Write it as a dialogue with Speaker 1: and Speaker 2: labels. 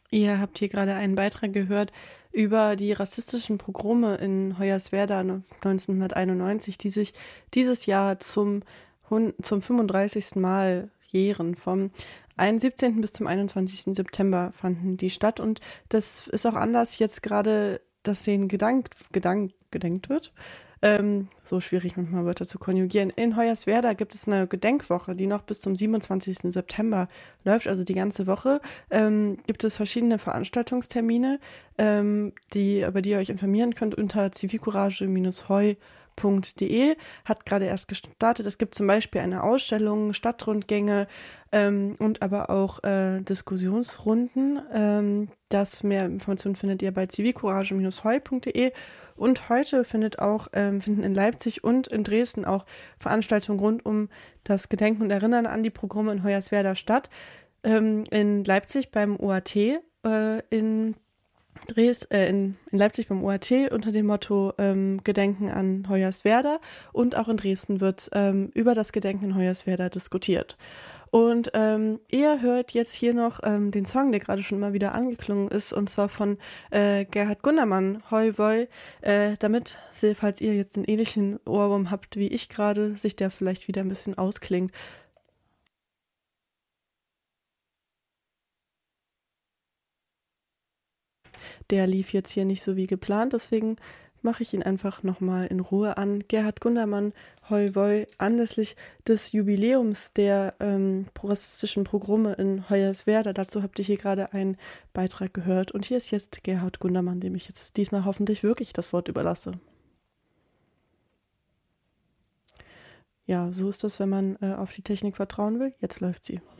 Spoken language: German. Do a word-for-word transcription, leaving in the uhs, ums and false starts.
Speaker 1: Ihr habt hier gerade einen Beitrag gehört über die rassistischen Pogrome in Hoyerswerda neunzehnhunderteinundneunzig, die sich dieses Jahr zum, Hun- zum fünfunddreißigsten Mal jähren. Vom siebzehnten bis zum einundzwanzigsten September fanden die statt, und das ist auch anders jetzt gerade, dass denen gedankt, gedankt, gedenkt wird. Ähm, so schwierig manchmal Wörter zu konjugieren. In Hoyerswerda gibt es eine Gedenkwoche, die noch bis zum siebenundzwanzigsten September läuft, also die ganze Woche. Ähm, gibt es verschiedene Veranstaltungstermine, ähm, die, über die ihr euch informieren könnt unter zivilcourage-heu punkt de. Hat gerade erst gestartet. Es gibt zum Beispiel eine Ausstellung, Stadtrundgänge, ähm, und aber auch äh, Diskussionsrunden. Ähm, das mehr Informationen findet ihr bei zivilcourage-heu punkt de. Und heute findet auch, ähm, finden in Leipzig und in Dresden auch Veranstaltungen rund um das Gedenken und Erinnern an die Pogrome in Hoyerswerda statt. Ähm, in Leipzig beim O A T, äh, in, Dres äh, in, in Leipzig beim O A T unter dem Motto ähm, Gedenken an Hoyerswerda, und auch in Dresden wird ähm, über das Gedenken an Hoyerswerda diskutiert. Und ähm, ihr hört jetzt hier noch ähm, den Song, der gerade schon mal wieder angeklungen ist, und zwar von äh, Gerhard Gundermann, Hoi Woi, äh, damit, falls ihr jetzt einen ähnlichen Ohrwurm habt wie ich gerade, sich der vielleicht wieder ein bisschen ausklingt. Der lief jetzt hier nicht so wie geplant, deswegen mache ich ihn einfach nochmal in Ruhe an. Gerhard Gundermann, Hoi Woi, anlässlich des Jubiläums der ähm, rassistischen Pogrome in Hoyerswerda. Dazu habt ihr hier gerade einen Beitrag gehört. Und hier ist jetzt Gerhard Gundermann, dem ich jetzt diesmal hoffentlich wirklich das Wort überlasse. Ja, so ist das, wenn man äh, auf die Technik vertrauen will. Jetzt läuft sie.